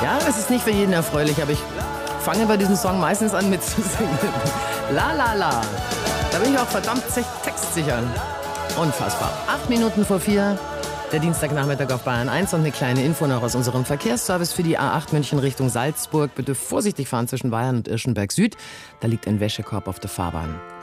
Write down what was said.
Ja, es ist nicht für jeden erfreulich, aber ich fange bei diesem Song meistens an mitzusingen. La la la. Da bin ich auch verdammt textsicher. Unfassbar. 8:04, der Dienstagnachmittag auf Bayern 1 und eine kleine Info noch aus unserem Verkehrsservice für die A8 München Richtung Salzburg. Bitte vorsichtig fahren zwischen Bayern und Irschenberg Süd. Da liegt ein Wäschekorb auf der Fahrbahn.